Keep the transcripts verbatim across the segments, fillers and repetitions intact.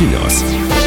žinios.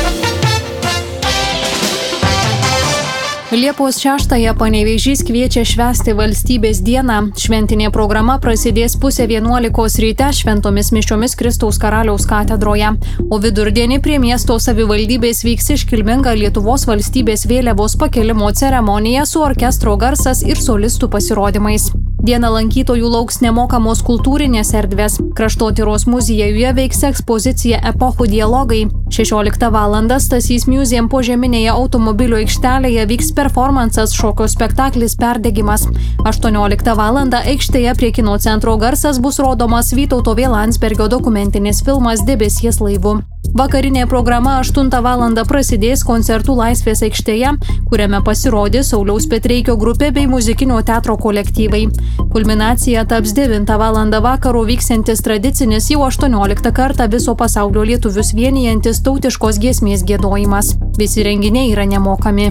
Liepos šeštąją Panevėžys kviečia švęsti Valstybės dieną. Šventinė programa prasidės pusę vienuolikos ryte šventomis mišiomis Kristaus Karaliaus katedroje, o vidurdienį prie miesto savivaldybės vyks iškilminga Lietuvos valstybės vėliavos pakelimo ceremonija su orkestro garsas ir solistų pasirodymais. Dieną lankytojų lauks nemokamos kultūrinės erdvės. Kraštotyros muziejuje veiks ekspozicija Epochų dialogai. šešioliktą valandą Stasys Museum požeminėje automobilių aikštelėje vyks performansas šokio spektaklis Perdegimas. aštuonioliktą valandą aikštėje prie kino centro garsas bus rodomas Vytauto V. Landsbergio dokumentinis filmas Debesies laivu. Vakarinė programa aštuntą valandą prasidės koncertų Laisvės aikštėje, kuriame pasirodys Sauliaus Petreikio grupė bei muzikinio teatro kolektyvai. Kulminacija taps devintą valandą vakaro vyksiantis tradicinis jau aštuonioliktą kartą viso pasaulio lietuvius vienijantis tautiškos giesmės giedojimas. Visi renginiai yra nemokami.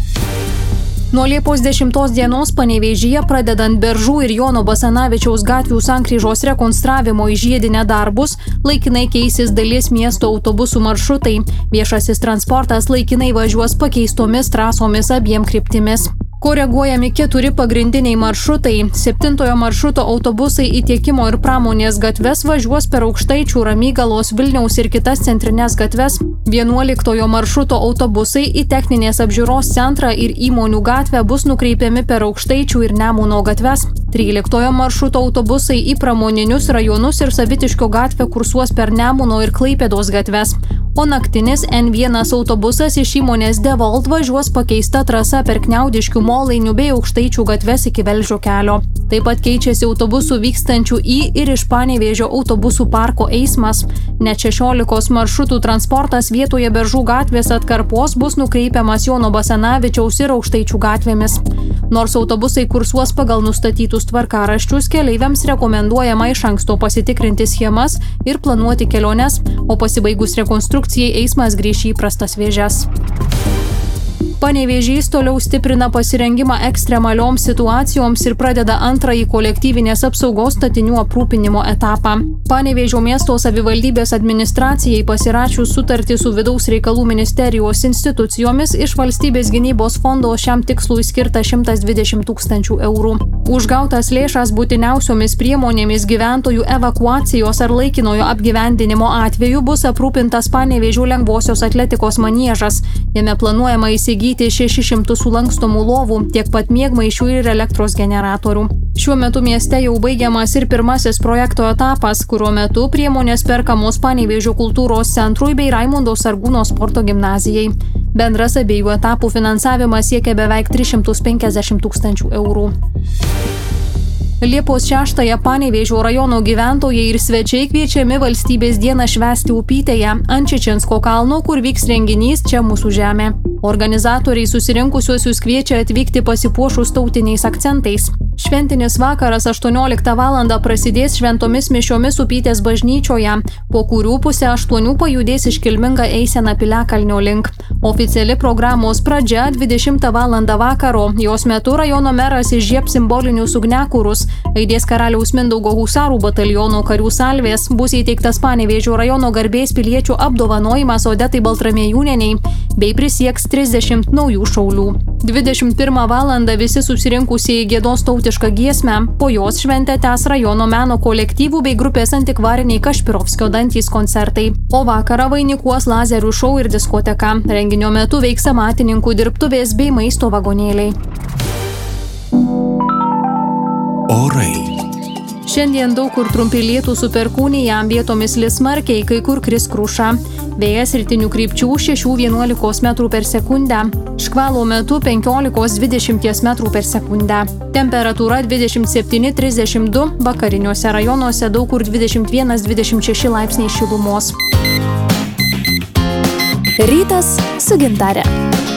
Nuo Liepos dešimtos dienos Panevėžyje pradedant Beržų ir Jono Basanavičiaus gatvių sankryžos rekonstravimo į žiedinę darbus, laikinai keisis dalies miesto autobusų maršrutai. Viešasis transportas laikinai važiuos pakeistomis trasomis abiem kryptimis. Koreguojami keturi pagrindiniai maršrutai. Septintojo maršruto autobusai į Tiekimo ir Pramonės gatves važiuos per Aukštaičių, Ramygalos, Vilniaus ir kitas centrinės gatves. Vienuoliktojo maršruto autobusai į Techninės apžiūros centrą ir Įmonių gatvę bus nukreipiami per Aukštaičių ir Nemuno gatves. Tryliktojo maršruto autobusai į pramoninius rajonus ir Savitiškio gatvę kursuos per Nemuno ir Klaipėdos gatves. O naktinis N vienas autobusas iš įmonės Devolt važiuos pakeista trasa per Kniaudiškių, Molainių bei Aukštaičių gatves iki Velžio kelio. Taip pat keičiasi autobusų vykstančių į ir iš Panevėžio autobusų parko eismas. Net šešiolikos maršrutų transportas vietoje Beržų gatvės atkarpos bus nukreipiamas Jono Basanavičiaus ir Aukštaičių gatvėmis. Nors autobusai kursuos pagal nustatytus tvarkaraščius, keleiviams rekomenduojama iš anksto pasitikrinti schemas ir planuoti keliones, o pasibaigus rekonstrukcijai eismas grįš į įprastas vėžes. Panevėžys toliau stiprina pasirengimą ekstremalioms situacijoms ir pradeda antrąjį kolektyvinės apsaugos statinių aprūpinimo etapą. Panevėžio miesto savivaldybės administracijai pasirašius sutartį su Vidaus reikalų ministerijos institucijomis iš Valstybės gynybos fondo šiam tikslui skirta šimtas dvidešimt tūkstančių eurų. Už gautas lėšas būtiniausiomis priemonėmis gyventojų evakuacijos ar laikinojo apgyvendinimo atveju bus aprūpintas Panevėžio lengvosios atletikos maniežas. Jame planuojama įsigyti šešis šimtus sulankstomų lovų, tiek pat miegmaišių ir elektros generatorių. Šiuo metu mieste jau baigiamas ir pirmasis projekto etapas, kurio metu priemonės perkamos Panevėžio kultūros centrui bei Raimundo Sargūno sporto gimnazijai. Bendras abiejų etapų finansavimas siekia beveik tris šimtus penkiasdešimt tūkstančių eurų. Liepos šeštąją Panevėžio rajono gyventojai ir svečiai kviečiami Valstybės dieną švęsti Upytėje ant Čečinsko kalno, kur vyks renginys Čia mūsų žemė. Organizatoriai susirinkusiuosius kviečia atvykti pasipuošus tautiniais akcentais. Šventinis vakaras aštuonioliktą valandą prasidės šventomis mišiomis Upytės bažnyčioje, po kurių pusę aštuonių pajudės iškilminga eisena Piliakalnio link. Oficiali programos pradžia dvidešimtą valandą vakaro. Jos metu rajono meras įžiebs simbolinius ugniakurus, aidės Karaliaus Mindaugo husarų bataliono karių salvės, bus įteiktas Panevėžio rajono garbės piliečių apdovanojimas Odetai Baltramiejūnienei, bei prisieks trisdešimt naujų šaulių. dvidešimt pirmą valandą visi susirinkusieji giedos tautišką giesmę, po jos šventę tęs rajono meno kolektyvų bei grupės Antikvariniai Kašpirovskio dantys koncertai. O vakarą vainikuos lazerių šou ir diskoteka. Renginio metu veiks amatininkų dirbtuvės bei maisto vagonėliai. Orai. Šiandien daug kur trumpi lietūs su perkūnija, vietomis lis smarkiai, kai kur kris kruša. Vėjas rytinių krypčių šešių vienuolikos metrų per sekundę. Škvalo metu penkiolikos dvidešimt metrų per sekundę. Temperatūra dvidešimt septyni trisdešimt du, vakariniuose rajonuose daug kur dvidešimt vienas dvidešimt šeši laipsniai šilumos. Rytas su Gintare.